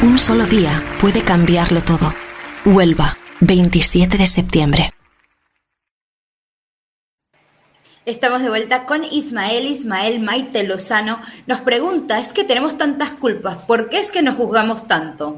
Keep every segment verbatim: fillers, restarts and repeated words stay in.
Un solo día puede cambiarlo todo. Huelva, veintisiete de septiembre. Estamos de vuelta con Ismael. Ismael Maite Lozano nos pregunta, es que tenemos tantas culpas, ¿por qué es que nos juzgamos tanto?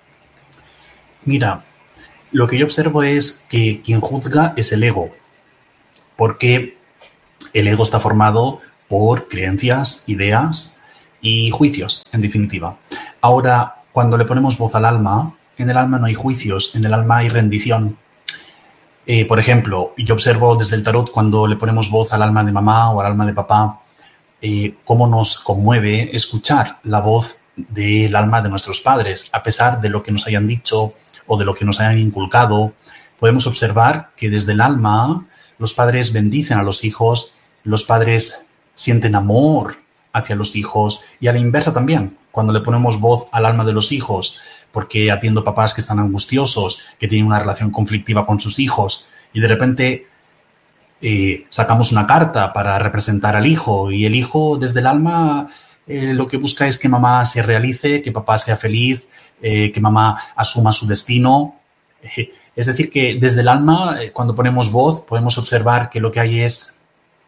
Mira, lo que yo observo es que quien juzga es el ego, porque el ego está formado por creencias, ideas y juicios, en definitiva. Ahora, cuando le ponemos voz al alma, en el alma no hay juicios, en el alma hay rendición. Eh, por ejemplo, yo observo desde el tarot cuando le ponemos voz al alma de mamá o al alma de papá, eh, cómo nos conmueve escuchar la voz del alma de nuestros padres, a pesar de lo que nos hayan dicho o de lo que nos hayan inculcado. Podemos observar que desde el alma los padres bendicen a los hijos, los padres sienten amor hacia los hijos y a la inversa también. Cuando le ponemos voz al alma de los hijos, porque atiendo papás que están angustiosos, que tienen una relación conflictiva con sus hijos y de repente eh, sacamos una carta para representar al hijo y el hijo desde el alma eh, lo que busca es que mamá se realice, que papá sea feliz, eh, que mamá asuma su destino. Eh, es decir, que desde el alma, eh, cuando ponemos voz, podemos observar que lo que hay es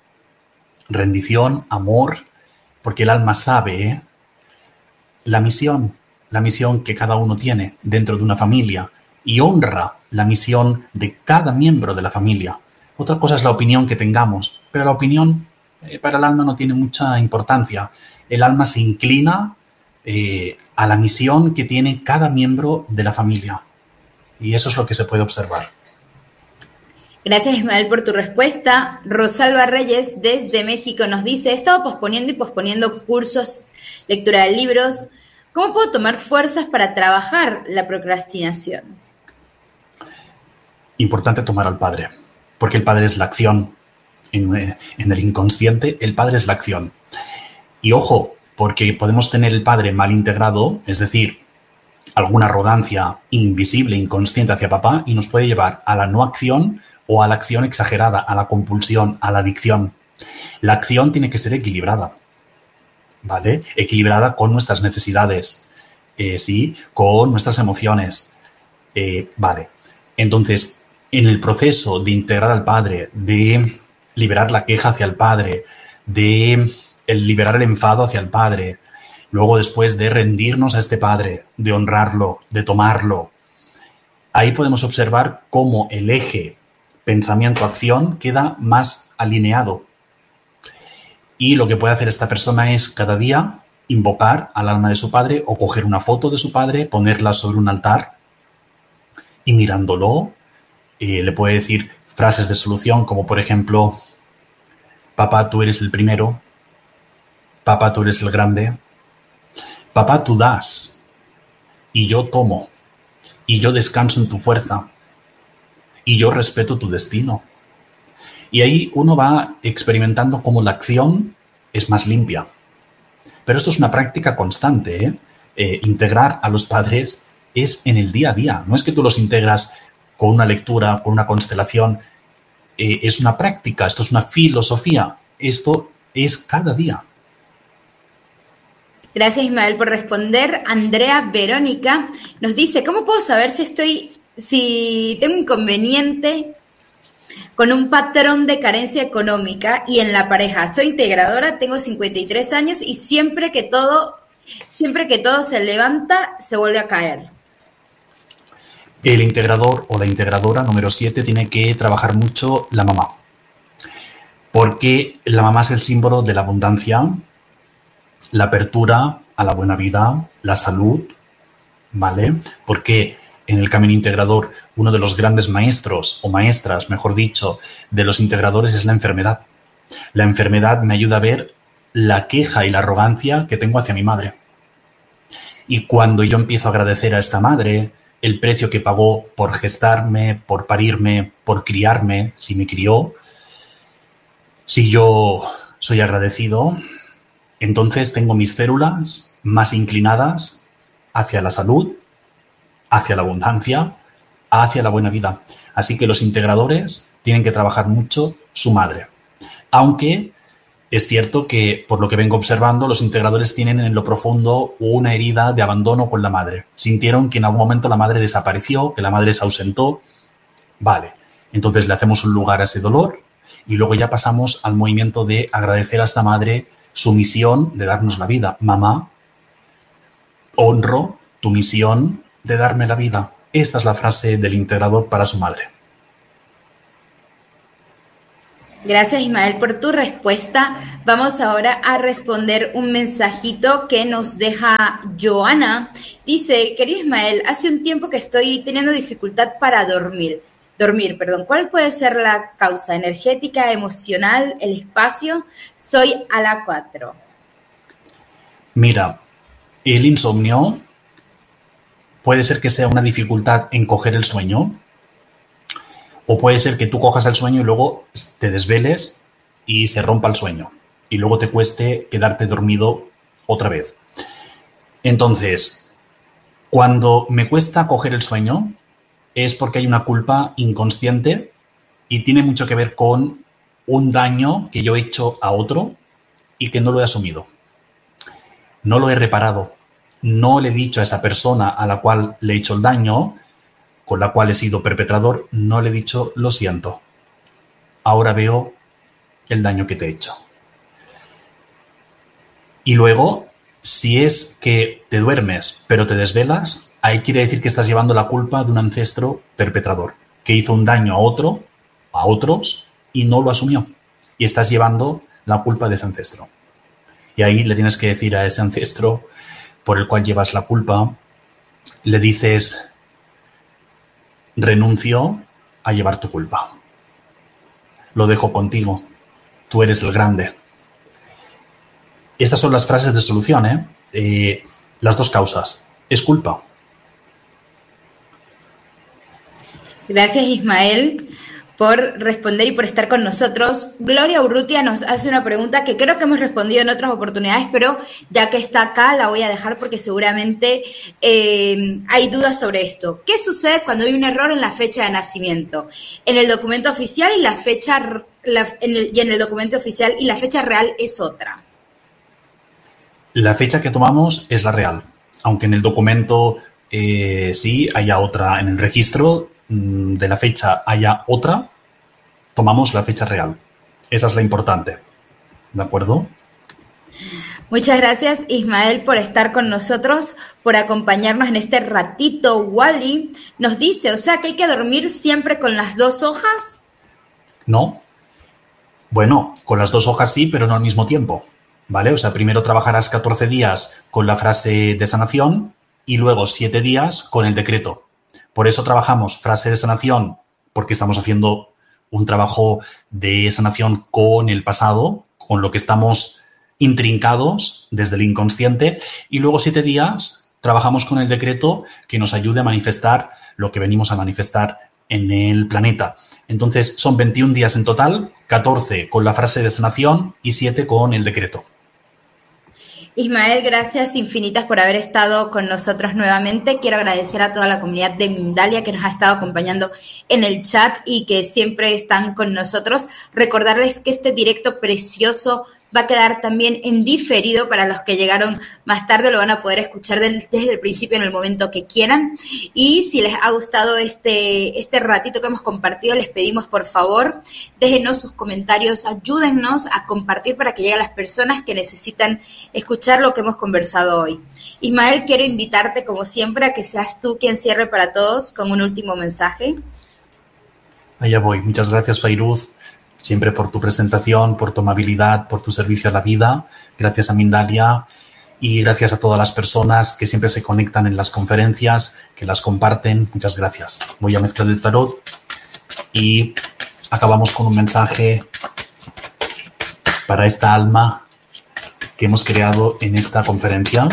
rendición, amor, porque el alma sabe ¿eh? la misión, la misión que cada uno tiene dentro de una familia y honra la misión de cada miembro de la familia. Otra cosa es la opinión que tengamos, pero la opinión eh, para el alma no tiene mucha importancia. El alma se inclina eh, a la misión que tiene cada miembro de la familia y eso es lo que se puede observar. Gracias, Ismael, por tu respuesta. Rosalba Reyes, desde México, nos dice, he estado posponiendo y posponiendo cursos, lectura de libros. ¿Cómo puedo tomar fuerzas para trabajar la procrastinación? Importante tomar al Padre, porque el Padre es la acción. En, en el inconsciente, el Padre es la acción. Y ojo, porque podemos tener el Padre mal integrado, es decir, alguna arrogancia invisible, inconsciente hacia papá y nos puede llevar a la no acción o a la acción exagerada, a la compulsión, a la adicción. La acción tiene que ser equilibrada, ¿vale? Equilibrada con nuestras necesidades, eh, sí, con nuestras emociones, eh, ¿vale? Entonces, en el proceso de integrar al Padre, de liberar la queja hacia el Padre, de el liberar el enfado hacia el Padre, luego después de rendirnos a este Padre, de honrarlo, de tomarlo, ahí podemos observar cómo el eje pensamiento-acción queda más alineado. Y lo que puede hacer esta persona es cada día invocar al alma de su padre o coger una foto de su padre, ponerla sobre un altar y mirándolo eh, le puede decir frases de solución como por ejemplo, papá, tú eres el primero, papá, tú eres el grande, papá, tú das y yo tomo y yo descanso en tu fuerza y yo respeto tu destino. Y ahí uno va experimentando cómo la acción es más limpia. Pero esto es una práctica constante, ¿eh? Eh, integrar a los padres es en el día a día. No es que tú los integras con una lectura, con una constelación. Eh, es una práctica, esto es una filosofía. Esto es cada día. Gracias, Ismael, por responder. Andrea Verónica nos dice, ¿cómo puedo saber si estoy, si tengo inconveniente con un patrón de carencia económica y en la pareja? Soy integradora, tengo cincuenta y tres años y siempre que todo, siempre que todo se levanta, se vuelve a caer. El integrador o la integradora número siete tiene que trabajar mucho la mamá. Porque la mamá es el símbolo de la abundancia, la apertura a la buena vida, la salud, ¿vale? Porque en el camino integrador, uno de los grandes maestros o maestras, mejor dicho, de los integradores es la enfermedad. La enfermedad me ayuda a ver la queja y la arrogancia que tengo hacia mi madre. Y cuando yo empiezo a agradecer a esta madre el precio que pagó por gestarme, por parirme, por criarme, si me crió, si yo soy agradecido, entonces tengo mis células más inclinadas hacia la salud, hacia la abundancia, hacia la buena vida. Así que los integradores tienen que trabajar mucho su madre. Aunque es cierto que, por lo que vengo observando, los integradores tienen en lo profundo una herida de abandono con la madre. Sintieron que en algún momento la madre desapareció, que la madre se ausentó. Vale, entonces le hacemos un lugar a ese dolor y luego ya pasamos al movimiento de agradecer a esta madre su misión de darnos la vida. Mamá, honro tu misión de darme la vida. Esta es la frase del integrador para su madre. Gracias, Ismael, por tu respuesta. Vamos ahora a responder un mensajito que nos deja Joana. Dice, querido Ismael, hace un tiempo que estoy teniendo dificultad para dormir. Dormir, perdón. ¿Cuál puede ser la causa? ¿Energética, emocional, el espacio? Soy a la cuatro. Mira, el insomnio puede ser que sea una dificultad en coger el sueño. O puede ser que tú cojas el sueño y luego te desveles y se rompa el sueño. Y luego te cueste quedarte dormido otra vez. Entonces, cuando me cuesta coger el sueño es porque hay una culpa inconsciente y tiene mucho que ver con un daño que yo he hecho a otro y que no lo he asumido. No lo he reparado. No le he dicho a esa persona a la cual le he hecho el daño, con la cual he sido perpetrador, no le he dicho, lo siento. Ahora veo el daño que te he hecho. Y luego, si es que te duermes pero te desvelas, ahí quiere decir que estás llevando la culpa de un ancestro perpetrador, que hizo un daño a otro, a otros, y no lo asumió. Y estás llevando la culpa de ese ancestro. Y ahí le tienes que decir a ese ancestro por el cual llevas la culpa, le dices, renuncio a llevar tu culpa. Lo dejo contigo. Tú eres el grande. Estas son las frases de solución, ¿eh? Eh, las dos causas. Es culpa. Gracias, Ismael, por responder y por estar con nosotros. Gloria Urrutia nos hace una pregunta que creo que hemos respondido en otras oportunidades, pero ya que está acá la voy a dejar porque seguramente eh, hay dudas sobre esto. ¿Qué sucede cuando hay un error en la fecha de nacimiento? En el documento oficial y la fecha la, en el, y en el documento oficial y la fecha real es otra. La fecha que tomamos es la real, aunque en el documento eh, sí haya otra, en el registro de la fecha haya otra, tomamos la fecha real. Esa es la importante. ¿De acuerdo? Muchas gracias, Ismael, por estar con nosotros, por acompañarnos en este ratito. Wally nos dice, o sea, que hay que dormir siempre con las dos hojas. No. Bueno, con las dos hojas sí, pero no al mismo tiempo. ¿Vale? O sea, primero trabajarás catorce días con la frase de sanación y luego siete días con el decreto. Por eso trabajamos frase de sanación, porque estamos haciendo un trabajo de sanación con el pasado, con lo que estamos intrincados desde el inconsciente, y luego siete días trabajamos con el decreto que nos ayude a manifestar lo que venimos a manifestar en el planeta. Entonces, son veintiún días en total, catorce con la frase de sanación y siete con el decreto. Ismael, gracias infinitas por haber estado con nosotros nuevamente. Quiero agradecer a toda la comunidad de Mindalia que nos ha estado acompañando en el chat y que siempre están con nosotros. Recordarles que este directo precioso va a quedar también en diferido para los que llegaron más tarde, lo van a poder escuchar del, desde el principio en el momento que quieran. Y si les ha gustado este, este ratito que hemos compartido, les pedimos por favor, déjenos sus comentarios, ayúdennos a compartir para que lleguen las personas que necesitan escuchar lo que hemos conversado hoy. Ismael, quiero invitarte como siempre a que seas tú quien cierre para todos con un último mensaje. Allá voy. Muchas gracias, Fairuz. Siempre por tu presentación, por tu amabilidad, por tu servicio a la vida. Gracias a Mindalia y gracias a todas las personas que siempre se conectan en las conferencias, que las comparten. Muchas gracias. Voy a mezclar el tarot y acabamos con un mensaje para esta alma que hemos creado en esta conferencia.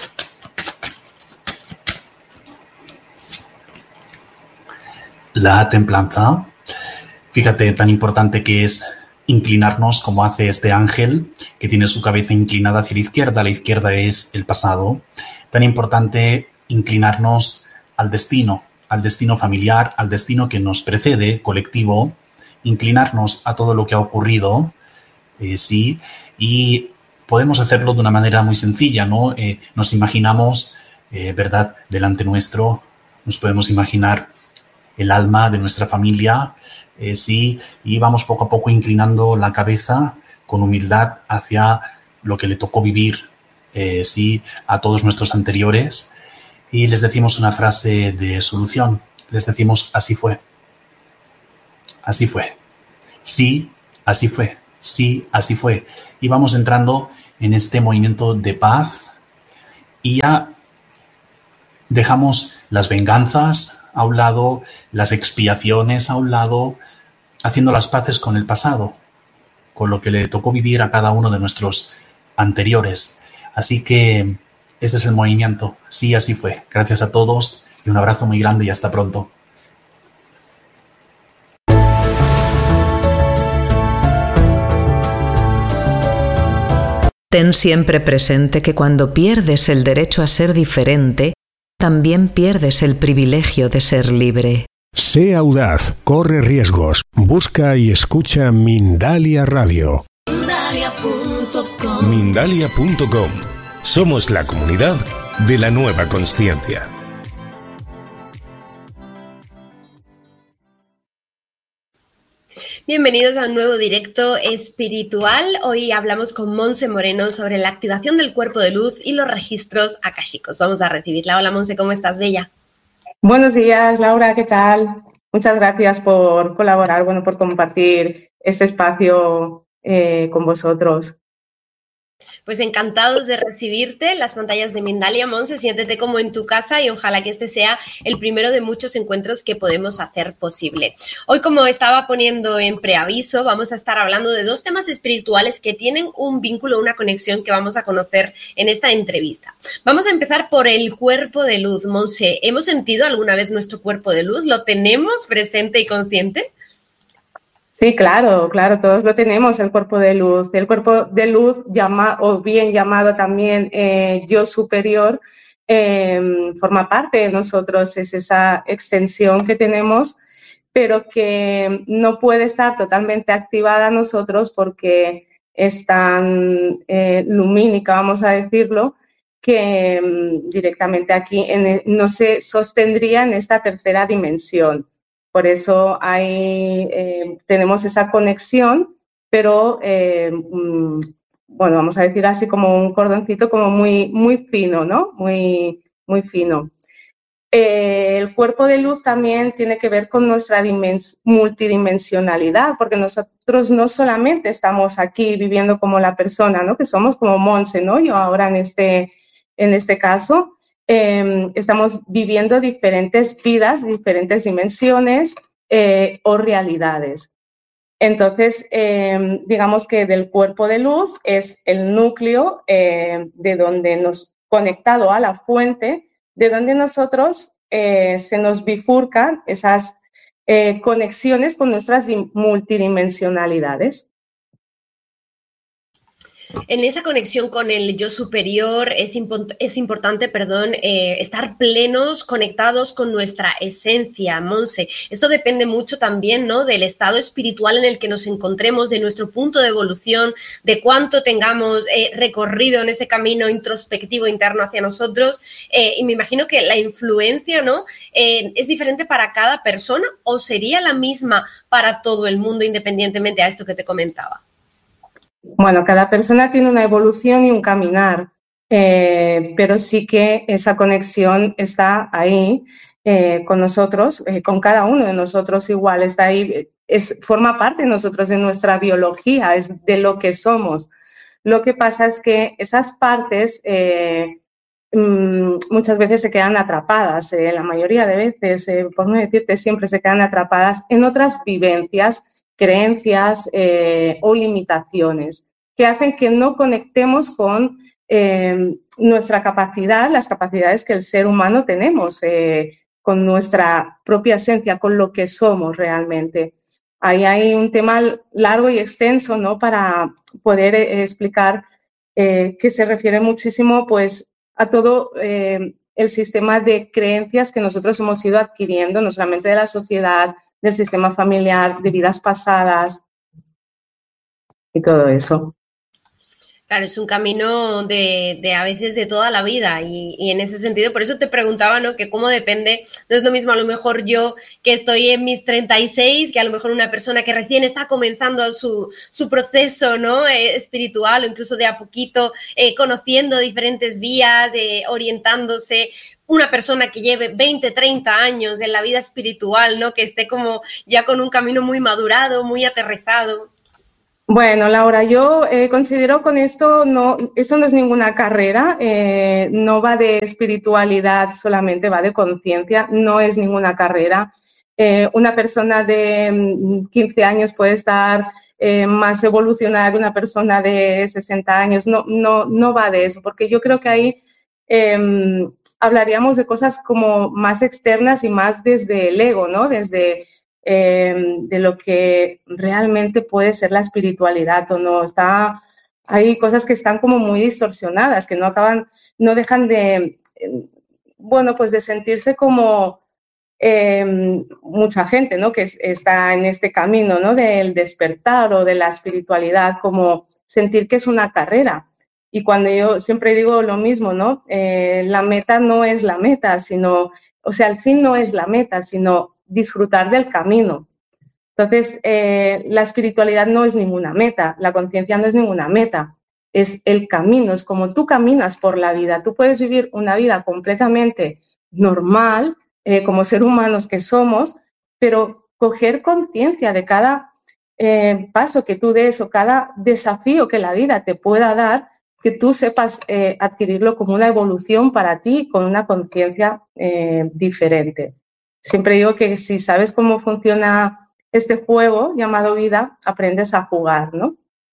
La templanza. Fíjate tan importante que es inclinarnos como hace este ángel que tiene su cabeza inclinada hacia la izquierda. La izquierda es el pasado. Tan importante inclinarnos al destino, al destino familiar, al destino que nos precede, colectivo, inclinarnos a todo lo que ha ocurrido, eh, sí, Y podemos hacerlo de una manera muy sencilla, ¿no? Eh, nos imaginamos, eh, ¿verdad?, delante nuestro, nos podemos imaginar el alma de nuestra familia, eh, sí, y vamos poco a poco inclinando la cabeza con humildad hacia lo que le tocó vivir, eh, sí, a todos nuestros anteriores, y les decimos una frase de solución. Les decimos: así fue, así fue, sí, así fue, sí, así fue. Y vamos entrando en este movimiento de paz y ya dejamos las venganzas a un lado, las expiaciones a un lado, haciendo las paces con el pasado, con lo que le tocó vivir a cada uno de nuestros anteriores. Así que este es el movimiento. Sí, así fue. Gracias a todos y un abrazo muy grande y hasta pronto. Ten siempre presente que cuando pierdes el derecho a ser diferente, también pierdes el privilegio de ser libre. Sé audaz, corre riesgos, busca y escucha Mindalia Radio. Mindalia punto com. Mindalia punto com. Somos la comunidad de la nueva consciencia. Bienvenidos a un nuevo directo espiritual. Hoy hablamos con Monse Moreno sobre la activación del cuerpo de luz y los registros akáshicos. Vamos a recibirla. Hola Monse, ¿cómo estás, bella? Buenos días, Laura, ¿qué tal? Muchas gracias por colaborar, bueno, por compartir este espacio eh, con vosotros. Pues encantados de recibirte en las pantallas de Mindalia. Monse, siéntete como en tu casa y ojalá que este sea el primero de muchos encuentros que podemos hacer posible. Hoy, como estaba poniendo en preaviso, vamos a estar hablando de dos temas espirituales que tienen un vínculo, una conexión que vamos a conocer en esta entrevista. Vamos a empezar por el cuerpo de luz. Monse, ¿hemos sentido alguna vez nuestro cuerpo de luz? ¿Lo tenemos presente y consciente? Sí, claro, claro, todos lo tenemos, el cuerpo de luz. El cuerpo de luz, llama, o bien llamado también eh, yo superior, eh, forma parte de nosotros, es esa extensión que tenemos, pero que no puede estar totalmente activada a nosotros porque es tan eh, lumínica, vamos a decirlo, que um, directamente aquí en el, no se sostendría en esta tercera dimensión. Por eso hay, eh, tenemos esa conexión, pero, eh, mm, bueno, vamos a decir así como un cordoncito como muy, muy fino, ¿no? Muy, muy fino. Eh, el cuerpo de luz también tiene que ver con nuestra dimens- multidimensionalidad, porque nosotros no solamente estamos aquí viviendo como la persona, ¿no? Que somos como Monse, ¿no? Yo ahora en este, en este caso. Eh, estamos viviendo diferentes vidas, diferentes dimensiones eh, o realidades. Entonces, eh, digamos que del cuerpo de luz es el núcleo eh, de donde nos, conectado a la fuente, de donde nosotros eh, se nos bifurcan esas eh, conexiones con nuestras multidimensionalidades. En esa conexión con el yo superior es, impo- es importante, perdón, eh, estar plenos, conectados con nuestra esencia, Monse. Esto depende mucho también, ¿no?, del estado espiritual en el que nos encontremos, de nuestro punto de evolución, de cuánto tengamos eh, recorrido en ese camino introspectivo interno hacia nosotros. Eh, y me imagino que la influencia, ¿no?, eh, es diferente para cada persona, o sería la misma para todo el mundo, independientemente a esto que te comentaba. Bueno, cada persona tiene una evolución y un caminar, eh, pero sí que esa conexión está ahí eh, con nosotros, eh, con cada uno de nosotros igual, está ahí, es, forma parte de nosotros, de nuestra biología, es de lo que somos. Lo que pasa es que esas partes eh, muchas veces se quedan atrapadas, eh, la mayoría de veces, eh, por no decirte siempre, se quedan atrapadas en otras vivencias, creencias eh, o limitaciones que hacen que no conectemos con eh, nuestra capacidad, las capacidades que el ser humano tenemos, eh, con nuestra propia esencia, con lo que somos realmente. Ahí hay un tema largo y extenso, ¿no?, para poder eh, explicar eh, que se refiere muchísimo pues, a todo eh, el sistema de creencias que nosotros hemos ido adquiriendo, no solamente de la sociedad, del sistema familiar, de vidas pasadas y todo eso. Claro, es un camino de, de a veces de toda la vida y, y en ese sentido, por eso te preguntaba, ¿no? Que cómo depende, no es lo mismo a lo mejor yo que estoy en mis treinta y seis que a lo mejor una persona que recién está comenzando su, su proceso, ¿no? Eh, espiritual o incluso de a poquito eh, conociendo diferentes vías, eh, orientándose. Una persona que lleve veinte, treinta años en la vida espiritual, ¿no? Que esté como ya con un camino muy madurado, muy aterrizado. Bueno, Laura, yo eh, considero con esto, no, eso no es ninguna carrera, eh, no va de espiritualidad solamente, va de conciencia, no es ninguna carrera. Eh, una persona de quince años puede estar eh, más evolucionada que una persona de sesenta años, no, no, no va de eso, porque yo creo que ahí eh, hablaríamos de cosas como más externas y más desde el ego, ¿no? Desde... Eh, de lo que realmente puede ser la espiritualidad o no. Está, hay cosas que están como muy distorsionadas, que no acaban, no dejan de, eh, bueno, pues de sentirse como eh, mucha gente, ¿no? Que es, está en este camino, ¿no? Del despertar o de la espiritualidad, como sentir que es una carrera. Y cuando yo siempre digo lo mismo, ¿no? Eh, la meta no es la meta, sino, o sea, el fin no es la meta, sino disfrutar del camino. Entonces, eh, la espiritualidad no es ninguna meta, la conciencia no es ninguna meta, es el camino, es como tú caminas por la vida. Tú puedes vivir una vida completamente normal, eh, como seres humanos que somos, pero coger conciencia de cada eh, paso que tú des o cada desafío que la vida te pueda dar, que tú sepas eh, adquirirlo como una evolución para ti con una conciencia eh, diferente. Siempre digo que si sabes cómo funciona este juego llamado vida, aprendes a jugar, ¿no?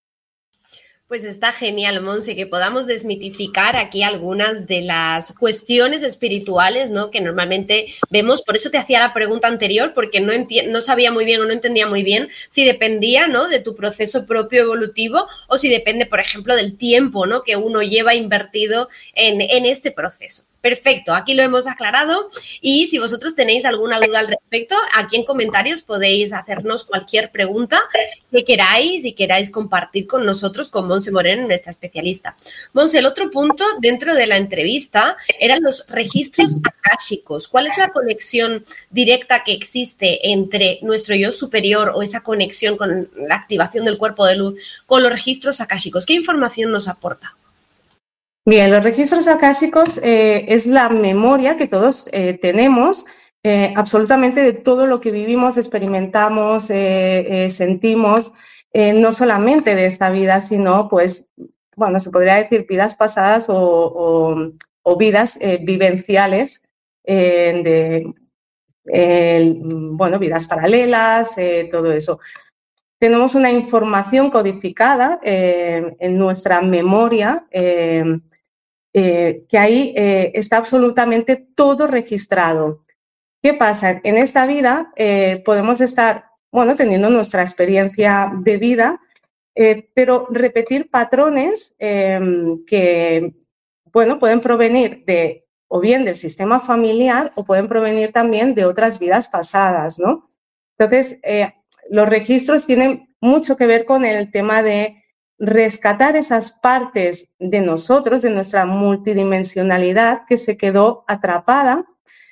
Pues está genial, Monse, que podamos desmitificar aquí algunas de las cuestiones espirituales, ¿no? Que normalmente vemos. Por eso te hacía la pregunta anterior, porque no, no sabía muy bien o no entendía muy bien si dependía, ¿no? de tu proceso propio evolutivo o si depende, por ejemplo, del tiempo, ¿no? que uno lleva invertido en, en este proceso. Perfecto, aquí lo hemos aclarado y si vosotros tenéis alguna duda al respecto, aquí en comentarios podéis hacernos cualquier pregunta que queráis y queráis compartir con nosotros, con Monse Moreno, nuestra especialista. Monse, el otro punto dentro de la entrevista eran los registros akáshicos. ¿Cuál es la conexión directa que existe entre nuestro yo superior o esa conexión con la activación del cuerpo de luz con los registros akáshicos? ¿Qué información nos aporta? Bien, los registros akáshicos eh, es la memoria que todos eh, tenemos eh, absolutamente de todo lo que vivimos, experimentamos, eh, eh, sentimos, eh, no solamente de esta vida, sino, pues, bueno, se podría decir vidas pasadas o, o, o vidas eh, vivenciales eh, de, eh, bueno, vidas paralelas, eh, todo eso. Tenemos una información codificada eh, en nuestra memoria eh, eh, que ahí eh, está absolutamente todo registrado. ¿Qué pasa? En esta vida eh, podemos estar, bueno, teniendo nuestra experiencia de vida, eh, pero repetir patrones eh, que, bueno, pueden provenir de, o bien del sistema familiar o pueden provenir también de otras vidas pasadas, ¿no? Entonces, eh, los registros tienen mucho que ver con el tema de rescatar esas partes de nosotros, de nuestra multidimensionalidad que se quedó atrapada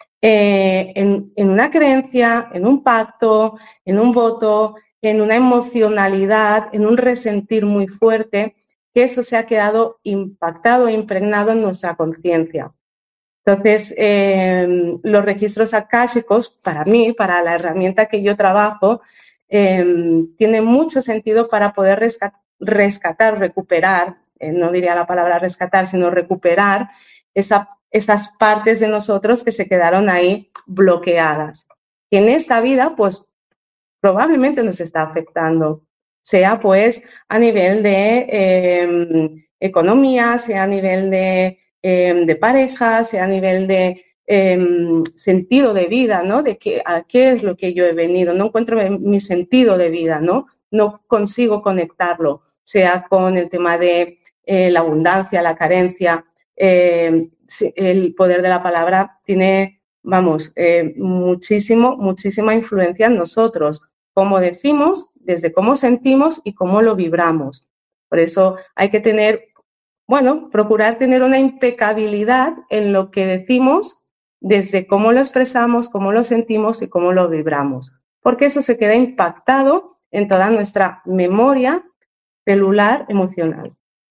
eh, en, en una creencia, en un pacto, en un voto, en una emocionalidad, en un resentir muy fuerte, que eso se ha quedado impactado e impregnado en nuestra conciencia. Entonces, eh, los registros akáshicos, para mí, para la herramienta que yo trabajo, eh, tiene mucho sentido para poder rescatar, rescatar recuperar, eh, no diría la palabra rescatar, sino recuperar esa, esas partes de nosotros que se quedaron ahí bloqueadas. Que en esta vida, pues, probablemente nos está afectando, sea pues a nivel de eh, economía, sea a nivel de de pareja, sea a nivel de eh, sentido de vida, ¿no? De qué, a qué es lo que yo he venido. No encuentro mi sentido de vida, ¿no? No consigo conectarlo, sea con el tema de eh, la abundancia, la carencia. Eh, el poder de la palabra tiene, vamos, eh, muchísimo, muchísima influencia en nosotros. Cómo decimos, desde cómo sentimos y cómo lo vibramos. Por eso hay que tener bueno, procurar tener una impecabilidad en lo que decimos, desde cómo lo expresamos, cómo lo sentimos y cómo lo vibramos, porque eso se queda impactado en toda nuestra memoria celular emocional.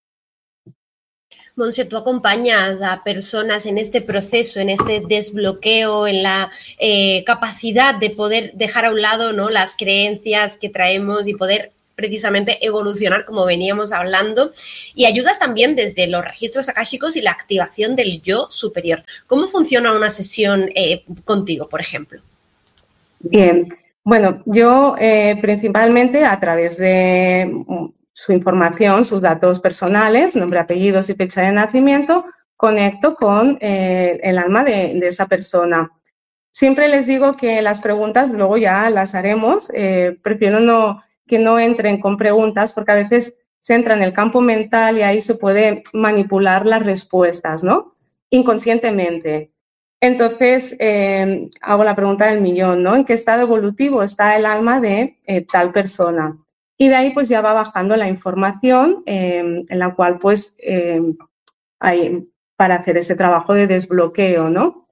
Monse, tú acompañas a personas en este proceso, en este desbloqueo, en la eh, capacidad de poder dejar a un lado, ¿no?, las creencias que traemos y poder precisamente evolucionar, como veníamos hablando, y ayudas también desde los registros akáshicos y la activación del yo superior. ¿Cómo funciona una sesión eh, contigo, por ejemplo? Bien, bueno, yo eh, principalmente a través de su información, sus datos personales, nombre, apellidos y fecha de nacimiento, conecto con eh, el alma de, de esa persona. Siempre les digo que las preguntas luego ya las haremos, eh, prefiero no, que no entren con preguntas porque a veces se entra en el campo mental y ahí se puede manipular las respuestas, ¿no?, inconscientemente. Entonces, eh, hago la pregunta del millón, ¿no? ¿En qué estado evolutivo está el alma de eh, tal persona? Y de ahí pues ya va bajando la información eh, en la cual pues eh, hay para hacer ese trabajo de desbloqueo, ¿no?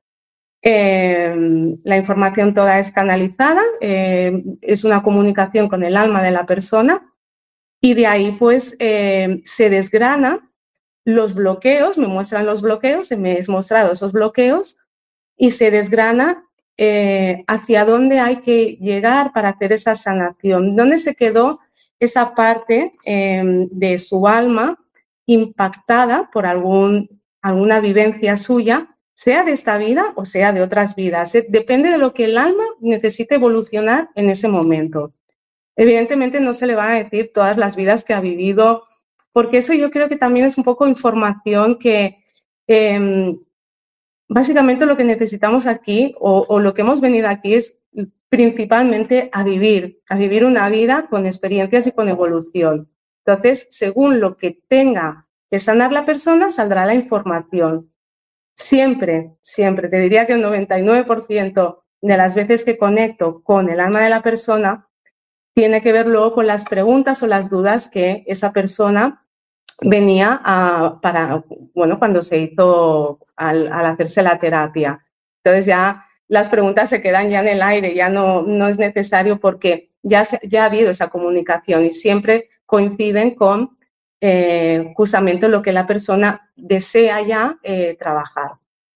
Eh, la información toda es canalizada, eh, es una comunicación con el alma de la persona y de ahí pues eh, se desgrana los bloqueos, me muestran los bloqueos, se me es mostrado esos bloqueos y se desgrana eh, hacia dónde hay que llegar para hacer esa sanación, dónde se quedó esa parte eh, de su alma impactada por algún, alguna vivencia suya, sea de esta vida o sea de otras vidas. Eh, depende de lo que el alma necesite evolucionar en ese momento. Evidentemente no se le van a decir todas las vidas que ha vivido, porque eso yo creo que también es un poco información que eh, básicamente lo que necesitamos aquí o, o lo que hemos venido aquí es principalmente a vivir, a vivir una vida con experiencias y con evolución. Entonces, según lo que tenga que sanar la persona, saldrá la información. Siempre, siempre, te diría que el noventa y nueve por ciento de las veces que conecto con el alma de la persona tiene que ver luego con las preguntas o las dudas que esa persona venía a, para, bueno, cuando se hizo al, al hacerse la terapia. Entonces ya las preguntas se quedan ya en el aire, ya no, no es necesario porque ya, se, ya ha habido esa comunicación y siempre coinciden con eh, justamente lo que la persona desea ya eh, trabajar.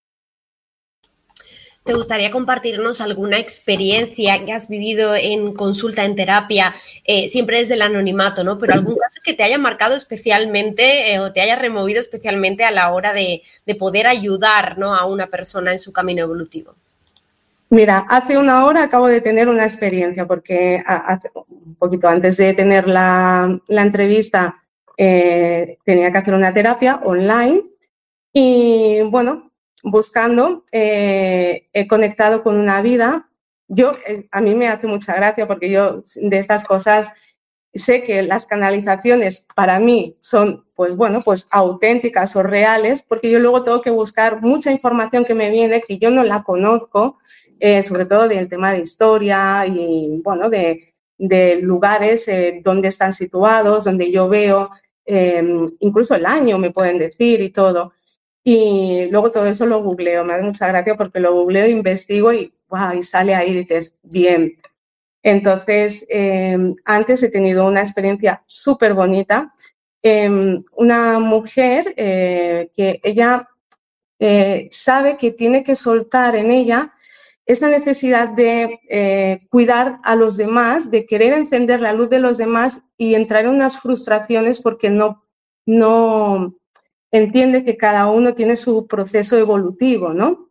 ¿Te gustaría compartirnos alguna experiencia que has vivido en consulta, en terapia, eh, siempre desde el anonimato, ¿no? Pero algún caso que te haya marcado especialmente eh, o te haya removido especialmente a la hora de, de poder ayudar, ¿no?, a una persona en su camino evolutivo? Mira, hace una hora acabo de tener una experiencia porque hace, un poquito antes de tener la, la entrevista eh, tenía que hacer una terapia online y, bueno, buscando, eh, he conectado con una vida. Yo, eh, a mí me hace mucha gracia porque yo de estas cosas sé que las canalizaciones para mí son, pues bueno, pues auténticas o reales, porque yo luego tengo que buscar mucha información que me viene que yo no la conozco, eh, sobre todo del tema de historia y, bueno, de, de lugares eh, donde están situados, donde yo veo, eh, incluso el año me pueden decir y todo. Y luego todo eso lo googleo, me hace mucha gracia porque lo googleo, investigo y, wow, y sale ahí y dices, bien. Entonces, eh, antes he tenido una experiencia súper bonita. Eh, una mujer eh, que ella eh, sabe que tiene que soltar en ella esa necesidad de eh, cuidar a los demás, de querer encender la luz de los demás y entrar en unas frustraciones porque no, no entiende que cada uno tiene su proceso evolutivo, ¿no?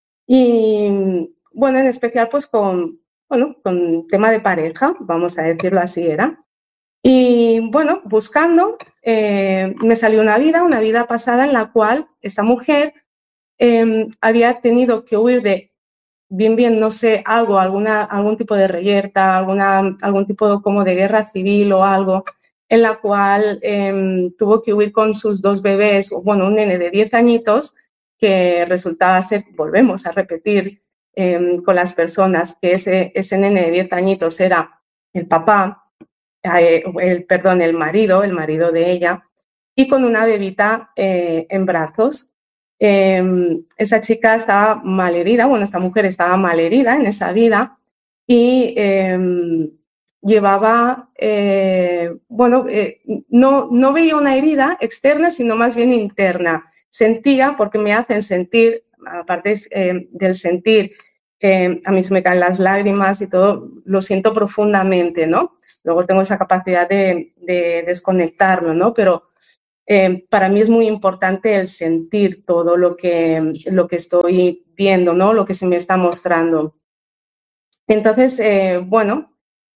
Y, bueno, en especial pues con, bueno, con tema de pareja, vamos a decirlo así era. Y, bueno, buscando, eh, me salió una vida, una vida pasada en la cual esta mujer eh, había tenido que huir de, bien, bien, no sé, algo, alguna, algún tipo de reyerta, alguna, algún tipo como de guerra civil o algo, en la cual eh, tuvo que huir con sus dos bebés, bueno, un nene de diez añitos, que resultaba ser, volvemos a repetir eh, con las personas, que ese, ese nene de diez añitos era el papá, eh, el, perdón, el marido, el marido de ella, y con una bebita eh, en brazos. Eh, esa chica estaba malherida, bueno, esta mujer estaba malherida en esa vida y eh, llevaba, eh, bueno, eh, no, no veía una herida externa, sino más bien interna. Sentía, porque me hacen sentir, aparte eh, del sentir, eh, a mí se me caen las lágrimas y todo, lo siento profundamente, ¿no? Luego tengo esa capacidad de, de desconectarlo, ¿no? Pero eh, para mí es muy importante el sentir todo lo que, lo que estoy viendo, ¿no? Lo que se me está mostrando. Entonces, eh, bueno,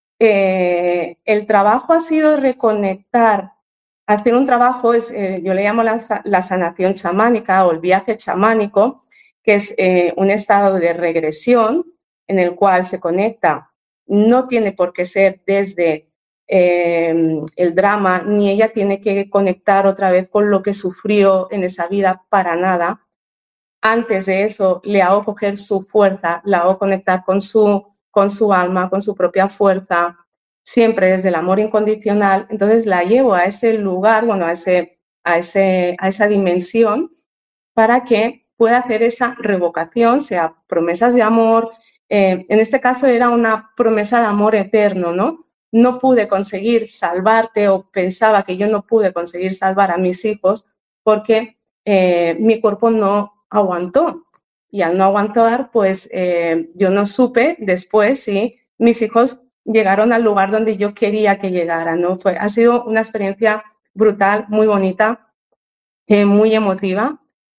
eh, el trabajo ha sido reconectar. Hacer un trabajo, es, eh, yo le llamo la, la sanación chamánica o el viaje chamánico, que es eh, un estado de regresión en el cual se conecta. No tiene por qué ser desde eh, el drama, ni ella tiene que conectar otra vez con lo que sufrió en esa vida, para nada. Antes de eso, le hago coger su fuerza, la hago conectar con su, con su alma, con su propia fuerza, siempre desde el amor incondicional. Entonces la llevo a ese lugar, bueno, a, ese, a, ese, a esa dimensión, para que pueda hacer esa revocación, sea promesas de amor. Eh, en este caso era una promesa de amor eterno, ¿no? No pude conseguir salvarte, o pensaba que yo no pude conseguir salvar a mis hijos porque eh, mi cuerpo no aguantó. Y al no aguantar, pues eh, yo no supe después si mis hijos llegaron al lugar donde yo quería que llegaran, ¿no? Fue, ha sido una experiencia brutal, muy bonita, eh, muy emotiva.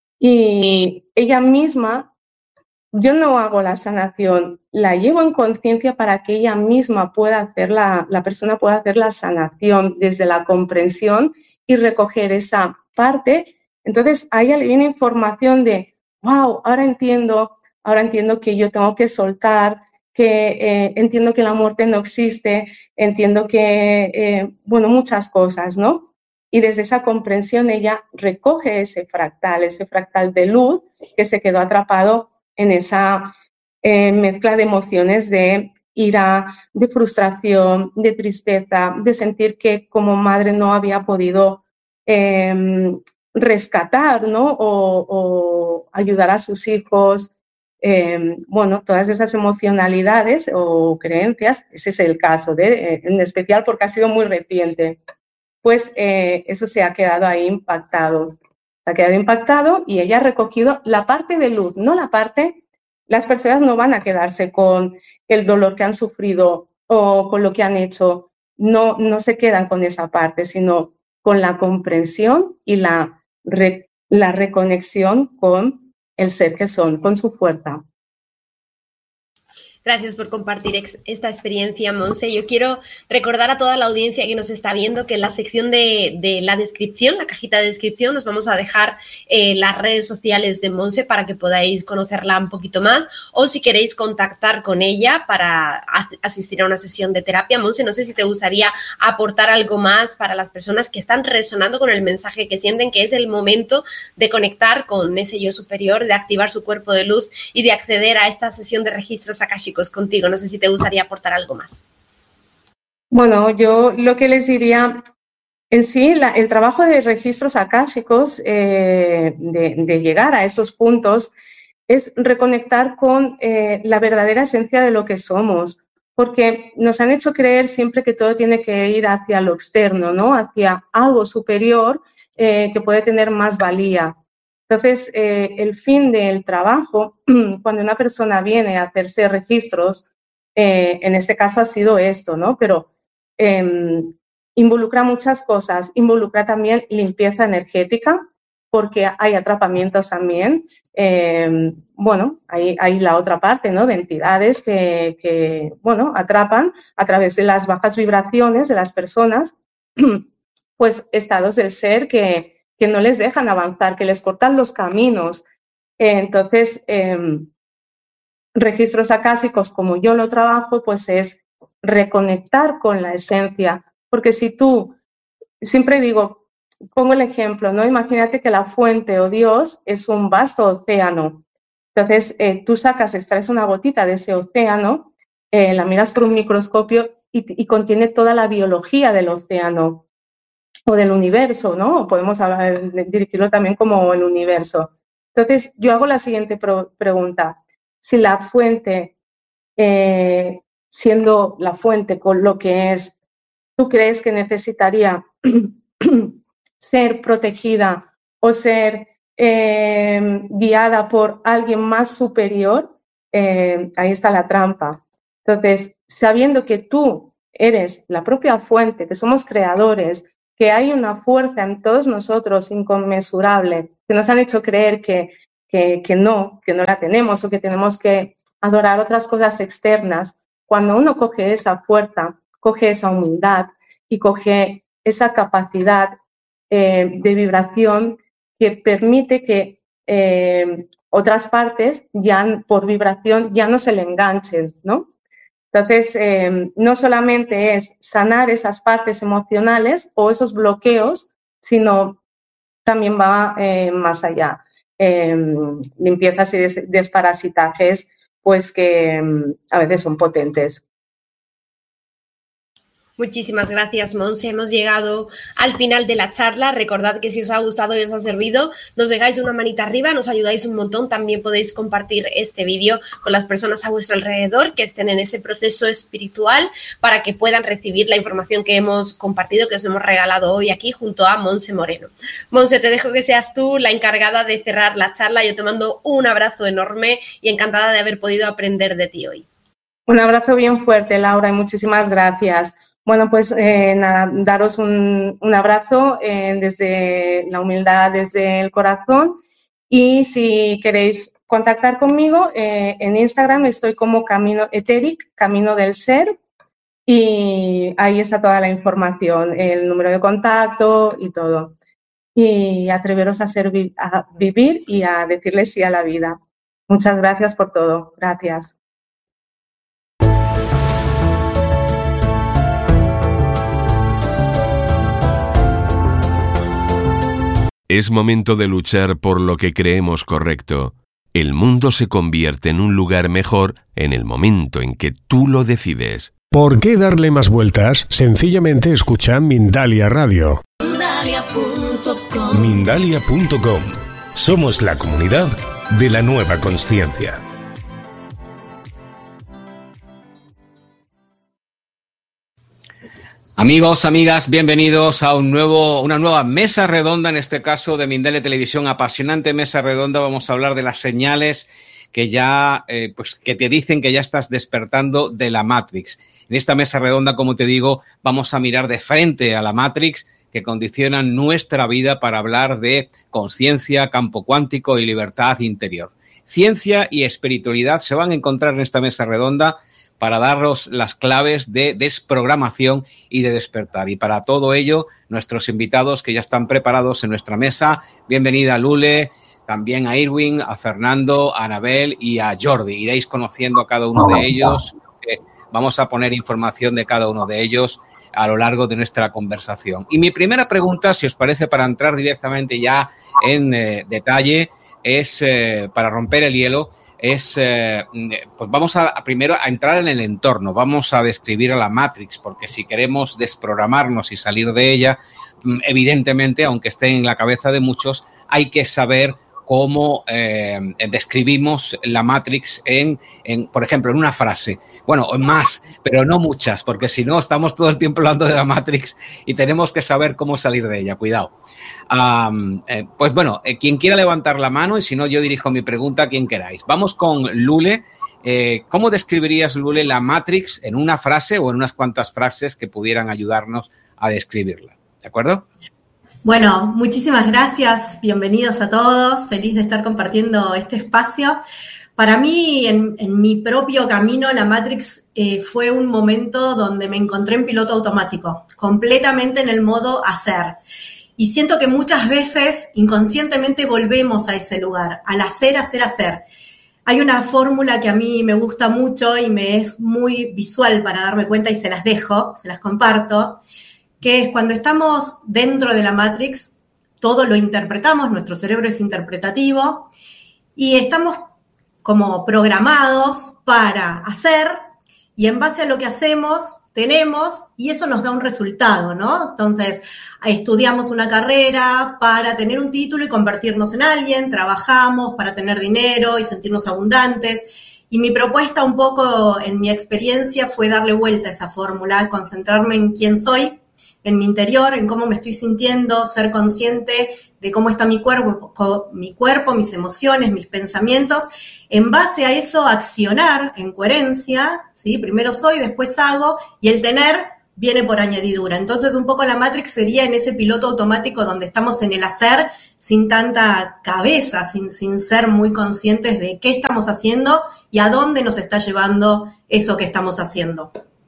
Y ella misma, yo no hago la sanación, la llevo en conciencia para que ella misma pueda hacer la, la persona pueda hacer la sanación desde la comprensión y recoger esa parte. Entonces a ella le viene información de, wow, ahora entiendo, ahora entiendo que yo tengo que soltar, que eh, entiendo que la muerte no existe, entiendo que, eh, bueno, muchas cosas, ¿no? Y desde esa comprensión ella recoge ese fractal, ese fractal de luz que se quedó atrapado en esa eh, mezcla de emociones de ira, de frustración, de tristeza, de sentir que como madre no había podido eh, rescatar, ¿no? o, o ayudar a sus hijos. Eh, bueno, todas esas emocionalidades o creencias, ese es el caso, de, eh, en especial porque ha sido muy reciente. Pues eh, eso se ha quedado ahí impactado. Se ha quedado impactado y ella ha recogido la parte de luz, no la parte... Las personas no van a quedarse con el dolor que han sufrido o con lo que han hecho. No, no se quedan con esa parte, sino con la comprensión y la, re, la reconexión con el ser que son, con su fuerza. Gracias por compartir ex esta experiencia, Monse. Yo quiero recordar a toda la audiencia que nos está viendo que en la sección de, de la descripción, la cajita de descripción, nos vamos a dejar eh, las redes sociales de Monse para que podáis conocerla un poquito más, o si queréis contactar con ella para asistir a una sesión de terapia. Monse, no sé si te gustaría aportar algo más para las personas que están resonando con el mensaje, que sienten que es el momento de conectar con ese yo superior, de activar su cuerpo de luz y de acceder a esta sesión de registros akáshicos contigo. No sé si te gustaría aportar algo más. Bueno, yo lo que les diría, en sí, la, el trabajo de registros akáshicos, eh, de, de llegar a esos puntos, es reconectar con eh, la verdadera esencia de lo que somos, porque nos han hecho creer siempre que todo tiene que ir hacia lo externo, ¿no? Hacia algo superior eh, que puede tener más valía. Entonces, eh, el fin del trabajo, cuando una persona viene a hacerse registros, eh, en este caso ha sido esto, ¿no? Pero eh, involucra muchas cosas. Involucra también limpieza energética, porque hay atrapamientos también. Eh, bueno, hay, hay la otra parte, ¿no? De entidades que, que, bueno, atrapan a través de las bajas vibraciones de las personas, pues estados del ser que que no les dejan avanzar, que les cortan los caminos. Eh, entonces, eh, registros akáshicos, como yo lo trabajo, pues es reconectar con la esencia. Porque si tú, siempre digo, pongo el ejemplo, ¿no? Imagínate que la fuente o Dios es un vasto océano. Entonces, eh, tú sacas, extraes una gotita de ese océano, eh, la miras por un microscopio y, y contiene toda la biología del océano. o del universo, ¿no? O podemos hablar, dirigirlo también como el universo. Entonces, yo hago la siguiente pro- pregunta. Si la fuente, eh, siendo la fuente con lo que es, ¿tú crees que necesitaría ser protegida o ser eh, guiada por alguien más superior? Eh, ahí está la trampa. Entonces, sabiendo que tú eres la propia fuente, que somos creadores, que hay una fuerza en todos nosotros inconmensurable, que nos han hecho creer que, que, que no, que no la tenemos o que tenemos que adorar otras cosas externas. Cuando uno coge esa fuerza, coge esa humildad y coge esa capacidad eh, de vibración que permite que eh, otras partes ya por vibración ya no se le enganchen, ¿no? Entonces, eh, no solamente es sanar esas partes emocionales o esos bloqueos, sino también va eh, más allá. Eh, limpiezas y des desparasitajes, pues que eh, a veces son potentes. Muchísimas gracias, Monse. Hemos llegado al final de la charla. Recordad que si os ha gustado y os ha servido, nos dejáis una manita arriba, nos ayudáis un montón. También podéis compartir este vídeo con las personas a vuestro alrededor que estén en ese proceso espiritual para que puedan recibir la información que hemos compartido, que os hemos regalado hoy aquí junto a Monse Moreno. Monse, te dejo que seas tú la encargada de cerrar la charla. Yo te mando un abrazo enorme y encantada de haber podido aprender de ti hoy. Un abrazo bien fuerte, Laura, y muchísimas gracias. Bueno, pues eh, nada, daros un, un abrazo eh, desde la humildad, desde el corazón. Y si queréis contactar conmigo, eh, en Instagram estoy como Camino Etheric, Camino del Ser. Y ahí está toda la información, el número de contacto y todo. Y atreveros a, ser, a vivir y a decirle sí a la vida. Muchas gracias por todo. Gracias. Es momento de luchar por lo que creemos correcto. El mundo se convierte en un lugar mejor en el momento en que tú lo decides. ¿Por qué darle más vueltas? Sencillamente escucha Mindalia Radio. Mindalia punto com. Mindalia punto com. Somos la comunidad de la nueva consciencia. Amigos, amigas, bienvenidos a un nuevo, una nueva mesa redonda, en este caso de Mindalia Televisión, apasionante mesa redonda. Vamos a hablar de las señales que ya, eh, pues, que te dicen que ya estás despertando de la Matrix. En esta mesa redonda, como te digo, vamos a mirar de frente a la Matrix que condiciona nuestra vida para hablar de conciencia, campo cuántico y libertad interior. Ciencia y espiritualidad se van a encontrar en esta mesa redonda para daros las claves de desprogramación y de despertar. Y para todo ello, nuestros invitados que ya están preparados en nuestra mesa. Bienvenida a Lule, también a Irwin, a Fernando, a Anabel y a Jordi. Iréis conociendo a cada uno de ellos. Eh, vamos a poner información de cada uno de ellos a lo largo de nuestra conversación. Y mi primera pregunta, si os parece, para entrar directamente ya en eh, detalle, es eh, para romper el hielo. Es, eh, pues vamos a, a primero a entrar en el entorno, vamos a describir a la Matrix, porque si queremos desprogramarnos y salir de ella, evidentemente, aunque esté en la cabeza de muchos, hay que saber cómo eh, describimos la Matrix en, en, por ejemplo, en una frase. Bueno, más, pero no muchas, porque si no estamos todo el tiempo hablando de la Matrix y tenemos que saber cómo salir de ella. Cuidado. Um, eh, pues bueno, eh, quien quiera levantar la mano, y si no, yo dirijo mi pregunta a quien queráis. Vamos con Lule. Eh, ¿Cómo describirías, Lule, la Matrix en una frase o en unas cuantas frases que pudieran ayudarnos a describirla? ¿De acuerdo? Bueno, muchísimas gracias. Bienvenidos a todos. Feliz de estar compartiendo este espacio. Para mí, en, en mi propio camino, la Matrix eh, fue un momento donde me encontré en piloto automático, completamente en el modo hacer. Y siento que muchas veces inconscientemente volvemos a ese lugar, al hacer, hacer, hacer. Hay una fórmula que a mí me gusta mucho y me es muy visual para darme cuenta y se las dejo, se las comparto, que es cuando estamos dentro de la Matrix, todo lo interpretamos, nuestro cerebro es interpretativo y estamos como programados para hacer y en base a lo que hacemos tenemos y eso nos da un resultado, ¿no? Entonces, estudiamos una carrera para tener un título y convertirnos en alguien, trabajamos para tener dinero y sentirnos abundantes. Y mi propuesta un poco, en mi experiencia, fue darle vuelta a esa fórmula, concentrarme en quién soy, en mi interior, en cómo me estoy sintiendo, ser consciente de cómo está mi cuerpo, mi cuerpo, mis emociones, mis pensamientos. En base a eso, accionar en coherencia, ¿sí? Primero soy, después hago, y el tener viene por añadidura. Entonces, un poco la Matrix sería en ese piloto automático donde estamos en el hacer sin tanta cabeza, sin, sin ser muy conscientes de qué estamos haciendo y a dónde nos está llevando eso que estamos haciendo.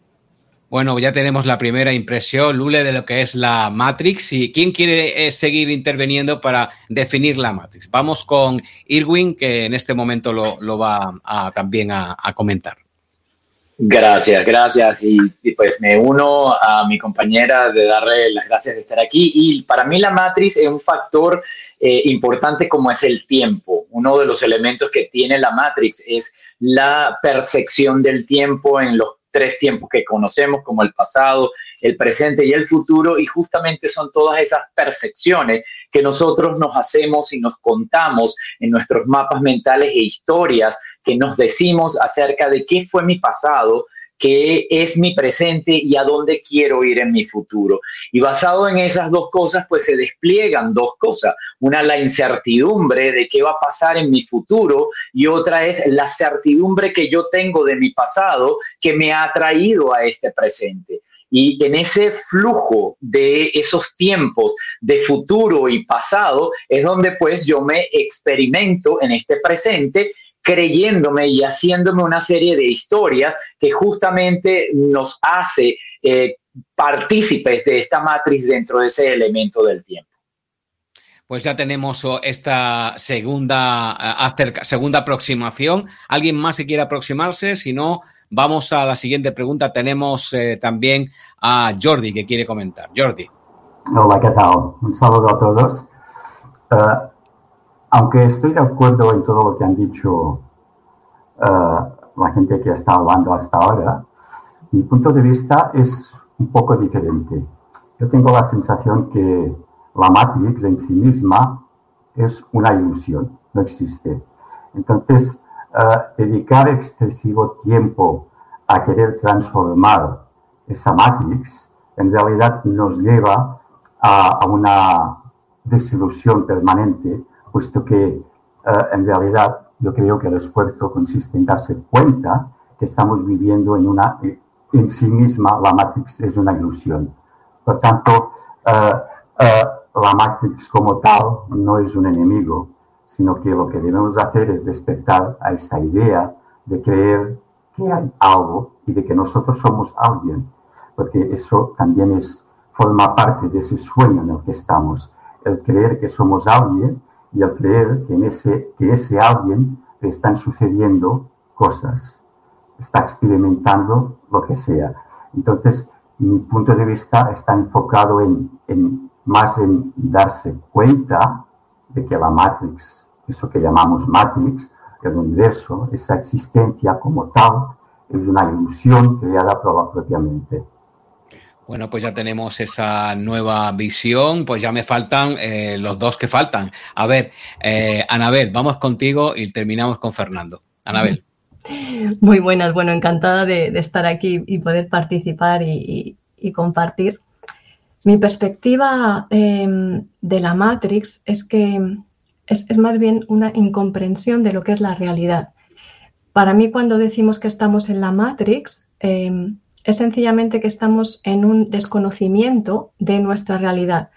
Bueno, ya tenemos la primera impresión, Lule, de lo que es la Matrix. ¿Y quién quiere eh, seguir interviniendo para definir la Matrix? Vamos con Irwin, que en este momento lo, lo va a, también a, a comentar. Gracias, gracias. Y, y pues me uno a mi compañera de darle las gracias de estar aquí. Y para mí la Matrix es un factor eh, importante como es el tiempo. Uno de los elementos que tiene la Matrix es la percepción del tiempo en los tres tiempos que conocemos, como el pasado, el presente y el futuro, y justamente son todas esas percepciones que nosotros nos hacemos y nos contamos en nuestros mapas mentales e historias que nos decimos acerca de qué fue mi pasado, qué es mi presente y a dónde quiero ir en mi futuro. Y basado en esas dos cosas, pues se despliegan dos cosas. Una, la incertidumbre de qué va a pasar en mi futuro, y otra es la certidumbre que yo tengo de mi pasado que me ha traído a este presente. Y en ese flujo de esos tiempos de futuro y pasado es donde pues yo me experimento en este presente, creyéndome y haciéndome una serie de historias que justamente nos hace eh, partícipes de esta matriz dentro de ese elemento del tiempo. Pues ya tenemos esta segunda, acerca, segunda aproximación. ¿Alguien más que quiera aproximarse? Si no, vamos a la siguiente pregunta. Tenemos eh, también a Jordi que quiere comentar. Jordi. Hola, ¿qué tal? Un saludo a todos. Uh, aunque estoy de acuerdo en todo lo que han dicho uh, la gente que está hablando hasta ahora, mi punto de vista es un poco diferente. Yo tengo la sensación que la Matrix en sí misma es una ilusión, no existe. Entonces, uh, dedicar excesivo tiempo a querer transformar esa Matrix en realidad nos lleva a, a una desilusión permanente, puesto que uh, en realidad yo creo que el esfuerzo consiste en darse cuenta que estamos viviendo en una, en sí misma la Matrix es una ilusión. Por tanto, uh, uh, la Matrix como tal no es un enemigo, sino que lo que debemos hacer es despertar a esa idea de creer que hay algo y de que nosotros somos alguien, porque eso también es, forma parte de ese sueño en el que estamos, el creer que somos alguien y el creer que en ese, que ese alguien le están sucediendo cosas, está experimentando lo que sea. Entonces, mi punto de vista está enfocado en, en más en darse cuenta de que la Matrix, eso que llamamos Matrix, el universo, esa existencia como tal, es una ilusión creada por la propia mente. Bueno, pues ya tenemos esa nueva visión, pues ya me faltan eh, los dos que faltan. A ver, eh, Anabel, vamos contigo y terminamos con Fernando. Anabel. Muy buenas, bueno, encantada de, de estar aquí y poder participar y, y, y compartir. Mi perspectiva eh, de la Matrix es que es, es más bien una incomprensión de lo que es la realidad. Para mí, cuando decimos que estamos en la Matrix, eh, es sencillamente que estamos en un desconocimiento de nuestra realidad.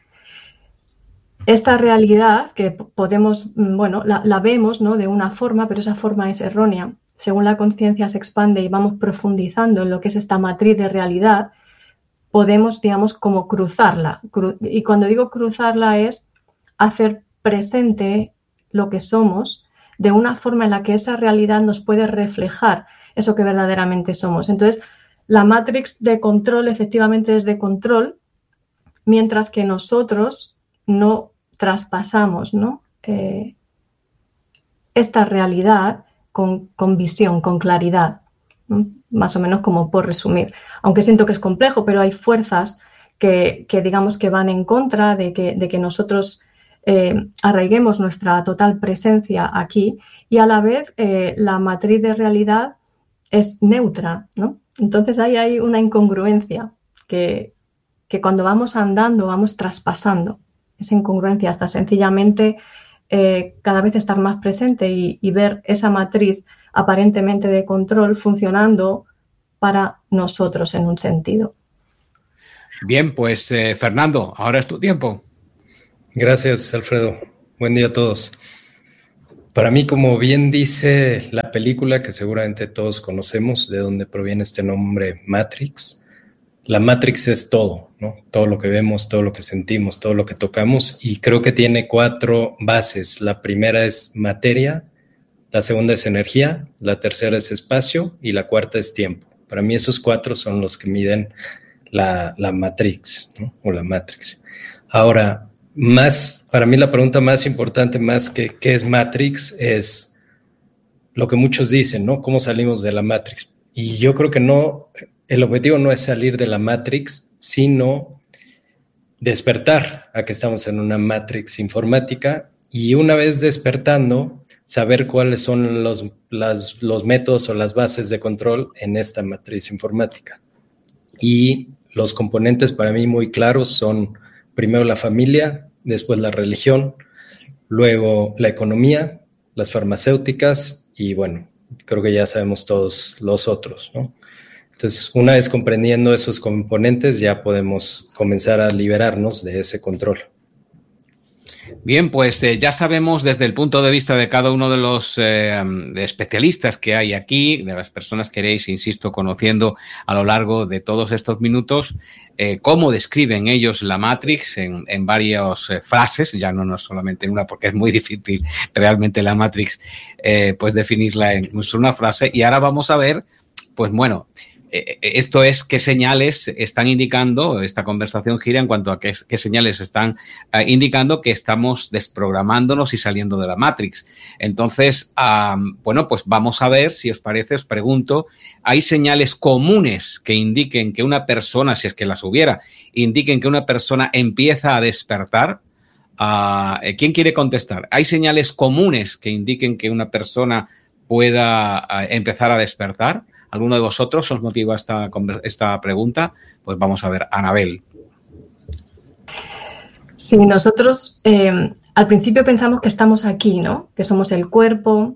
Esta realidad que podemos, bueno, la, la vemos, ¿no?, de una forma, pero esa forma es errónea. Según la conciencia se expande y vamos profundizando en lo que es esta matriz de realidad, podemos, digamos, como cruzarla. Y cuando digo cruzarla es hacer presente lo que somos de una forma en la que esa realidad nos puede reflejar eso que verdaderamente somos. Entonces, la Matrix de control efectivamente es de control, mientras que nosotros no traspasamos, ¿no?, eh, esta realidad con, con visión, con claridad. ¿no? Más o menos como por resumir. Aunque siento que es complejo, pero hay fuerzas que, que digamos que van en contra de que, de que nosotros eh, arraiguemos nuestra total presencia aquí y a la vez eh, la matriz de realidad es neutra, ¿no? Entonces ahí hay una incongruencia que, que cuando vamos andando vamos traspasando esa incongruencia hasta sencillamente eh, cada vez estar más presente y, y ver esa matriz aparentemente de control funcionando para nosotros en un sentido. Bien, pues eh, Fernando, ahora es tu tiempo. Gracias, Alfredo. Buen día a todos. Para mí, como bien dice la película que seguramente todos conocemos, de donde proviene este nombre Matrix, la Matrix es todo, ¿no? Todo lo que vemos, todo lo que sentimos, todo lo que tocamos, y creo que tiene cuatro bases. La primera es materia, la segunda es energía, la tercera es espacio y la cuarta es tiempo. Para mí esos cuatro son los que miden la, la Matrix, ¿no? O la Matrix. Ahora, más, para mí la pregunta más importante, más que qué es Matrix, es lo que muchos dicen, ¿no? ¿Cómo salimos de la Matrix? Y yo creo que no, el objetivo no es salir de la Matrix, sino despertar a que estamos en una Matrix informática y una vez despertando, saber cuáles son los, las, los métodos o las bases de control en esta matriz informática. Y los componentes para mí muy claros son primero la familia, después la religión, luego la economía, las farmacéuticas y bueno, creo que ya sabemos todos los otros, ¿no? Entonces, una vez comprendiendo esos componentes, ya podemos comenzar a liberarnos de ese control. Bien, pues eh, ya sabemos desde el punto de vista de cada uno de los eh, de especialistas que hay aquí, de las personas que iréis, insisto, conociendo a lo largo de todos estos minutos, eh, cómo describen ellos la Matrix en, en varias eh, frases, ya no, no solamente en una, porque es muy difícil realmente la Matrix, eh, pues definirla en una frase. Y ahora vamos a ver, pues bueno, Eh, esto es qué señales están indicando, esta conversación gira en cuanto a qué, qué señales están uh, indicando que estamos desprogramándonos y saliendo de la Matrix. Entonces, um, bueno, pues vamos a ver, si os parece, os pregunto, ¿hay señales comunes que indiquen que una persona, si es que las hubiera, indiquen que una persona empieza a despertar? Uh, ¿Quién quiere contestar? ¿Hay señales comunes que indiquen que una persona pueda uh, empezar a despertar? ¿Alguno de vosotros os motiva esta, esta pregunta? Pues vamos a ver, Anabel. Sí, nosotros eh, al principio pensamos que estamos aquí, ¿no? Que somos el cuerpo,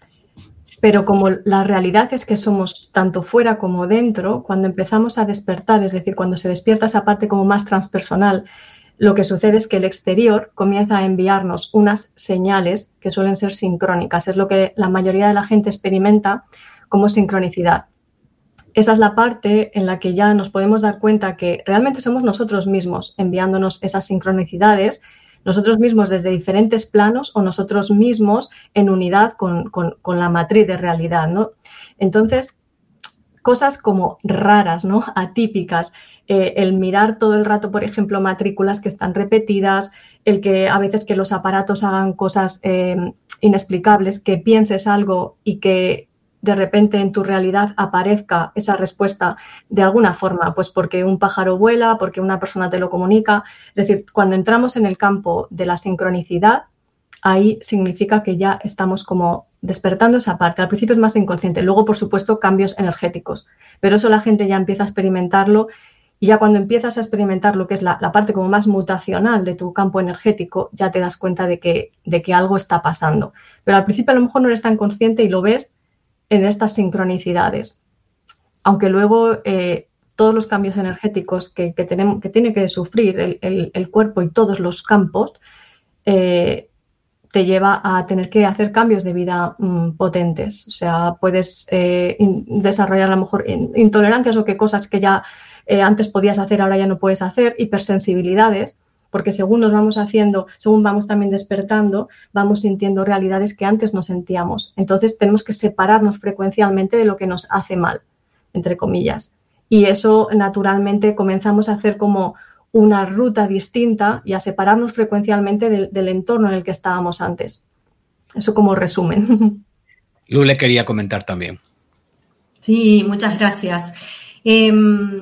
pero como la realidad es que somos tanto fuera como dentro, cuando empezamos a despertar, es decir, cuando se despierta esa parte como más transpersonal, lo que sucede es que el exterior comienza a enviarnos unas señales que suelen ser sincrónicas. Es lo que la mayoría de la gente experimenta como sincronicidad. Esa es la parte en la que ya nos podemos dar cuenta que realmente somos nosotros mismos enviándonos esas sincronicidades, nosotros mismos desde diferentes planos o nosotros mismos en unidad con, con, con la matriz de realidad, ¿no? Entonces, cosas como raras, ¿no? Atípicas, eh, el mirar todo el rato, por ejemplo, matrículas que están repetidas, el que a veces que los aparatos hagan cosas eh, inexplicables, que pienses algo y que de repente en tu realidad aparezca esa respuesta de alguna forma, pues porque un pájaro vuela, porque una persona te lo comunica. Es decir, cuando entramos en el campo de la sincronicidad, ahí significa que ya estamos como despertando esa parte. Al principio es más inconsciente, luego, por supuesto, cambios energéticos, pero eso la gente ya empieza a experimentarlo y ya cuando empiezas a experimentar lo que es la, la parte como más mutacional de tu campo energético, ya te das cuenta de que, de que algo está pasando. Pero al principio a lo mejor no eres tan consciente y lo ves en estas sincronicidades, aunque luego eh, todos los cambios energéticos que, que, tenemos, que tiene que sufrir el, el, el cuerpo y todos los campos eh, te lleva a tener que hacer cambios de vida mmm, potentes. O sea, puedes eh, in, desarrollar a lo mejor in, intolerancias o que cosas que ya eh, antes podías hacer, ahora ya no puedes hacer, hipersensibilidades, porque según nos vamos haciendo, según vamos también despertando, vamos sintiendo realidades que antes no sentíamos. Entonces tenemos que separarnos frecuencialmente de lo que nos hace mal, entre comillas. Y eso naturalmente comenzamos a hacer como una ruta distinta y a separarnos frecuencialmente del, del entorno en el que estábamos antes. Eso como resumen. Lu le quería comentar también. Sí, Sí, muchas gracias. Eh,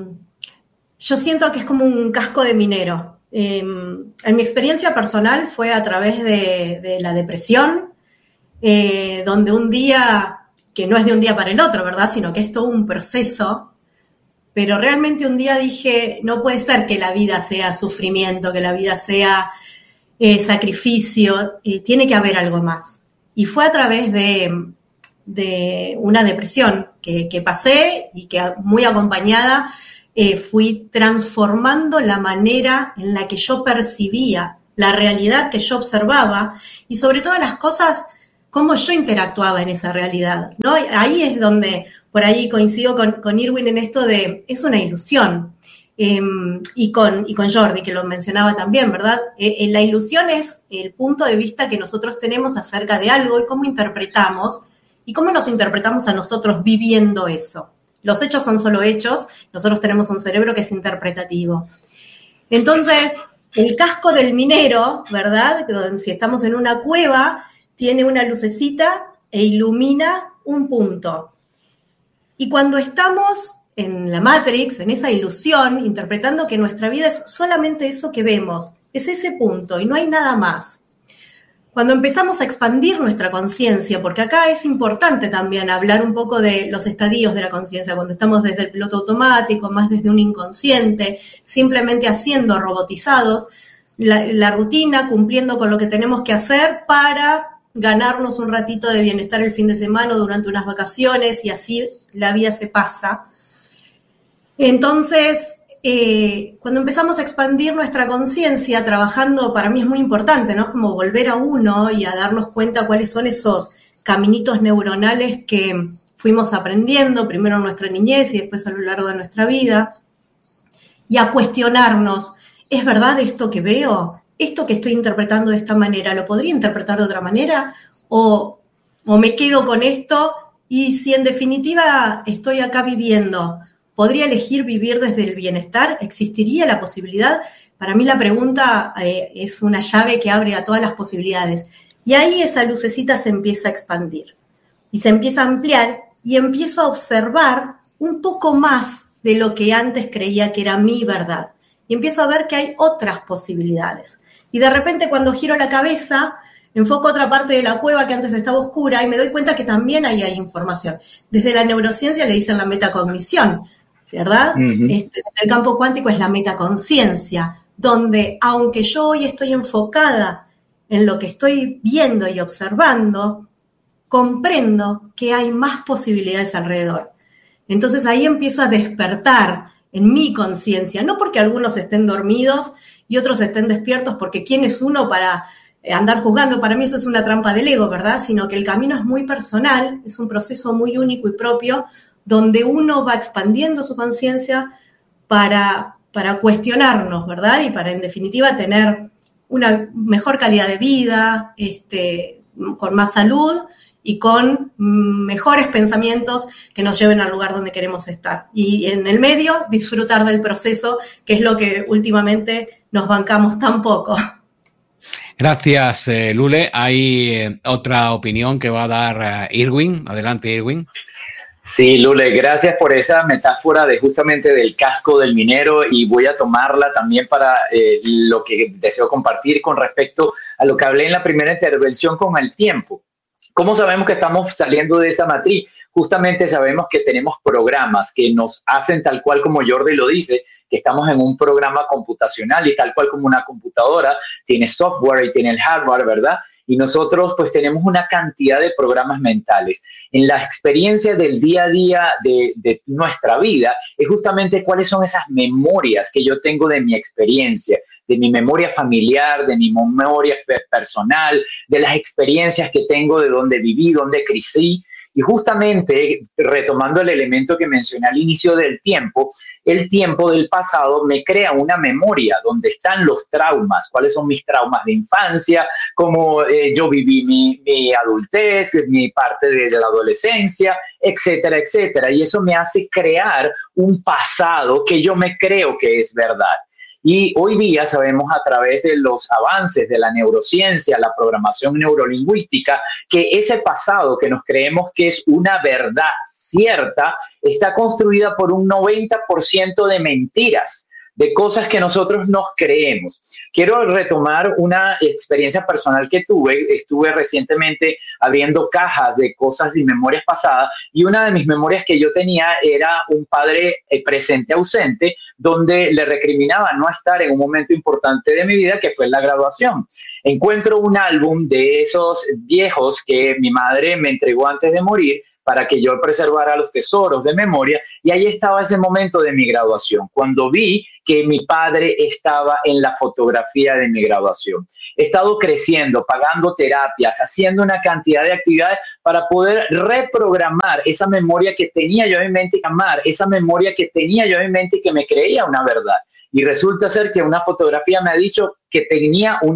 yo siento que es como un casco de minero. Eh, en mi experiencia personal fue a través de, de la depresión, eh, donde un día, que no es de un día para el otro, ¿verdad? Sino que es todo un proceso, pero realmente un día dije, no puede ser que la vida sea sufrimiento, que la vida sea eh, sacrificio, eh, tiene que haber algo más. Y fue a través de... de una depresión que, que pasé y que muy acompañada eh, fui transformando la manera en la que yo percibía la realidad que yo observaba y sobre todas las cosas, cómo yo interactuaba en esa realidad, ¿no? Ahí es donde, por ahí coincido con, con Irwin en esto de, es una ilusión. Eh, y, con, y con Jordi, que lo mencionaba también, ¿verdad? Eh, eh, la ilusión es el punto de vista que nosotros tenemos acerca de algo y cómo interpretamos ¿Y cómo nos interpretamos a nosotros viviendo eso? Los hechos son solo hechos, nosotros tenemos un cerebro que es interpretativo. Entonces, el casco del minero, ¿verdad? Si estamos en una cueva, tiene una lucecita e ilumina un punto. Y cuando estamos en la Matrix, en esa ilusión, interpretando que nuestra vida es solamente eso que vemos, es ese punto y no hay nada más. Cuando empezamos a expandir nuestra conciencia, porque acá es importante también hablar un poco de los estadios de la conciencia, cuando estamos desde el piloto automático, más desde un inconsciente, simplemente haciendo robotizados, la, la rutina, cumpliendo con lo que tenemos que hacer para ganarnos un ratito de bienestar el fin de semana o durante unas vacaciones y así la vida se pasa. Entonces, Eh, cuando empezamos a expandir nuestra conciencia, trabajando, para mí es muy importante, ¿no? Es como volver a uno y a darnos cuenta cuáles son esos caminitos neuronales que fuimos aprendiendo, primero en nuestra niñez y después a lo largo de nuestra vida, y a cuestionarnos, ¿es verdad esto que veo? ¿Esto que estoy interpretando de esta manera, lo podría interpretar de otra manera? ¿O, o me quedo con esto? Y si en definitiva estoy acá viviendo, ¿podría elegir vivir desde el bienestar? ¿Existiría la posibilidad? Para mí la pregunta eh, es una llave que abre a todas las posibilidades. Y ahí esa lucecita se empieza a expandir. Y se empieza a ampliar y empiezo a observar un poco más de lo que antes creía que era mi verdad. Y empiezo a ver que hay otras posibilidades. Y de repente cuando giro la cabeza, enfoco otra parte de la cueva que antes estaba oscura y me doy cuenta que también ahí hay información. Desde la neurociencia le dicen la metacognición, ¿verdad? Uh-huh. Este, el campo cuántico es la metaconciencia, donde aunque yo hoy estoy enfocada en lo que estoy viendo y observando, comprendo que hay más posibilidades alrededor. Entonces ahí empiezo a despertar en mi conciencia, no porque algunos estén dormidos y otros estén despiertos, porque ¿quién es uno para andar juzgando? Para mí eso es una trampa del ego, ¿verdad? Sino que el camino es muy personal, es un proceso muy único y propio, donde uno va expandiendo su conciencia para, para cuestionarnos, ¿verdad? Y para, en definitiva, tener una mejor calidad de vida, este, con más salud y con mejores pensamientos que nos lleven al lugar donde queremos estar. Y en el medio, disfrutar del proceso, que es lo que últimamente nos bancamos tan poco. Gracias, eh, Lule. Hay eh, otra opinión que va a dar eh, Irwin. Adelante, Irwin. Sí, Lule, gracias por esa metáfora de justamente del casco del minero y voy a tomarla también para eh, lo que deseo compartir con respecto a lo que hablé en la primera intervención con el tiempo. ¿Cómo sabemos que estamos saliendo de esa matriz? Justamente sabemos que tenemos programas que nos hacen tal cual como Jordi lo dice, que estamos en un programa computacional y tal cual como una computadora tiene software y tiene el hardware, ¿verdad? Y nosotros pues tenemos una cantidad de programas mentales. En la experiencia del día a día de, de nuestra vida es justamente cuáles son esas memorias que yo tengo de mi experiencia, de mi memoria familiar, de mi memoria personal, de las experiencias que tengo de dónde viví, dónde crecí. Y justamente, retomando el elemento que mencioné al inicio del tiempo, el tiempo del pasado me crea una memoria donde están los traumas, cuáles son mis traumas de infancia, cómo eh, yo viví mi, mi adultez, mi parte de la adolescencia, etcétera, etcétera. Y eso me hace crear un pasado que yo me creo que es verdad. Y hoy día sabemos a través de los avances de la neurociencia, la programación neurolingüística, que ese pasado que nos creemos que es una verdad cierta, está construida por un noventa por ciento de mentiras, de cosas que nosotros nos creemos. Quiero retomar una experiencia personal que tuve. Estuve recientemente abriendo cajas de cosas y memorias pasadas, y una de mis memorias que yo tenía era un padre presente ausente, donde le recriminaba no estar en un momento importante de mi vida, que fue la graduación. Encuentro un álbum de esos viejos que mi madre me entregó antes de morir, para que yo preservara los tesoros de memoria, y ahí estaba ese momento de mi graduación, cuando vi que mi padre estaba en la fotografía de mi graduación. He estado creciendo, pagando terapias, haciendo una cantidad de actividades para poder reprogramar esa memoria que tenía yo en mente, amar, esa memoria que tenía yo en mente que me creía una verdad. Y resulta ser que una fotografía me ha dicho que tenía una